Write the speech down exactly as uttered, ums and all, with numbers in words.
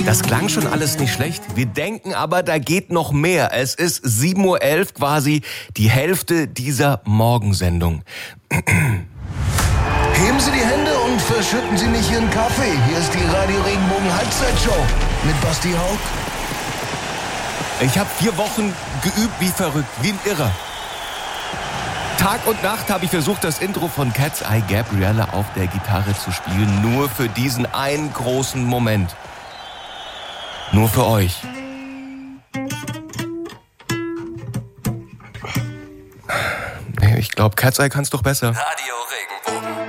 Das klang schon alles nicht schlecht. Wir denken aber, da geht noch mehr. Es ist sieben Uhr elf, quasi die Hälfte dieser Morgensendung. Heben Sie die Hände und verschütten Sie nicht Ihren Kaffee. Hier ist die Radio Regenbogen Halbzeitshow mit Basti Haug. Ich habe vier Wochen geübt wie verrückt, wie ein Irrer. Tag und Nacht habe ich versucht, das Intro von Cat's Eye Gabriella auf der Gitarre zu spielen. Nur für diesen einen großen Moment. Nur für euch. Ich glaube, Cat's Eye kann's doch besser. Radio